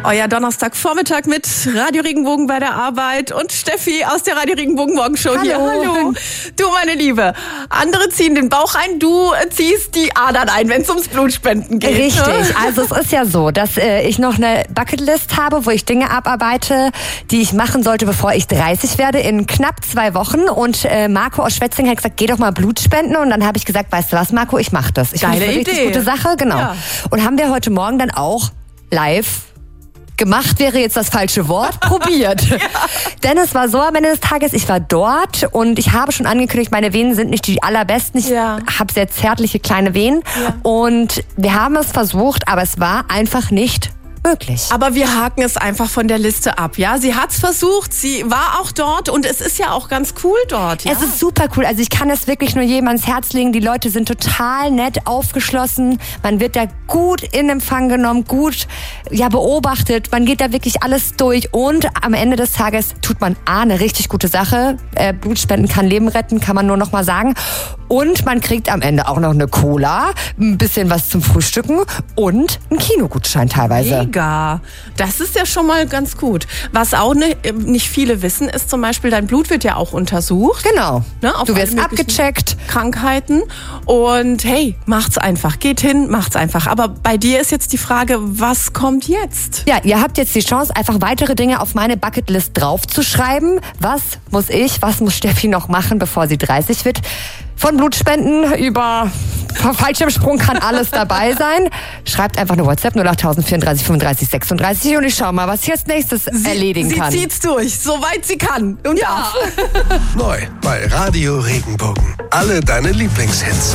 Euer Donnerstagvormittag mit Radio Regenbogen bei der Arbeit und Steffi aus der Radio Regenbogen Morgenshow hier. Hallo. Du, meine Liebe, andere ziehen den Bauch ein, du ziehst die Adern ein, wenn es ums Blutspenden geht. Richtig, also es ist ja so, dass ich noch eine Bucketlist habe, wo ich Dinge abarbeite, die ich machen sollte, bevor ich 30 werde, in knapp 2 Wochen. Und Marco aus Schwetzing hat gesagt, geh doch mal Blut spenden. Und dann habe ich gesagt, weißt du was, Marco, ich mache das. Ich finde das eine richtig gute Sache, genau. Ja. Und haben wir heute Morgen dann auch live gemacht, wäre jetzt das falsche Wort, probiert. Ja. Denn es war so am Ende des Tages, ich war dort und ich habe schon angekündigt, meine Venen sind nicht die allerbesten. Ich habe sehr zärtliche kleine Venen und wir haben es versucht, aber es war einfach nicht möglich. Aber wir haken es einfach von der Liste ab, ja? Sie hat's versucht, sie war auch dort und es ist ja auch ganz cool dort, ja? Es ist super cool, also ich kann es wirklich nur jedem ans Herz legen. Die Leute sind total nett, aufgeschlossen, man wird da gut in Empfang genommen, gut beobachtet, man geht da wirklich alles durch und am Ende des Tages tut man eine richtig gute Sache. Blutspenden kann Leben retten, kann man nur noch mal sagen. Und man kriegt am Ende auch noch eine Cola, ein bisschen was zum Frühstücken und einen Kinogutschein teilweise. Mega. Das ist ja schon mal ganz gut. Was auch nicht viele wissen, ist zum Beispiel, dein Blut wird ja auch untersucht. Genau. Ne, du wirst abgecheckt. Krankheiten. Und hey, macht's einfach. Geht hin, macht's einfach. Aber bei dir ist jetzt die Frage, was kommt jetzt? Ja, ihr habt jetzt die Chance, einfach weitere Dinge auf meine Bucketlist draufzuschreiben. Was muss Steffi noch machen, bevor sie 30 wird? Von Blutspenden über Fallschirmsprung kann alles dabei sein. Schreibt einfach eine WhatsApp 08000 34 35 36 und ich schau mal, was ich jetzt nächstes erledigen kann. Sie zieht's durch, soweit sie kann. Und ja. Neu bei Radio Regenbogen. Alle deine Lieblingshits.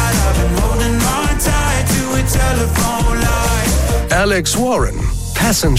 Alex Warren, Passenger.